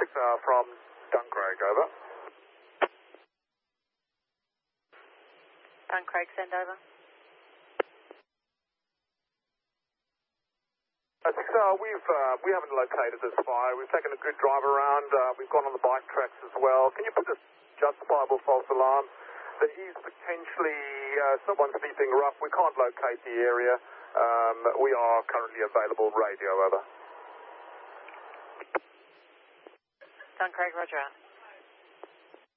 from Duncraig, over. Duncraig, send over. We haven't located this fire. We've taken a good drive around. We've gone on the bike tracks as well. Can you put this justifiable false alarm? There is potentially someone sleeping rough. We can't locate the area. We are currently available. Radio, over. Duncraig, roger out.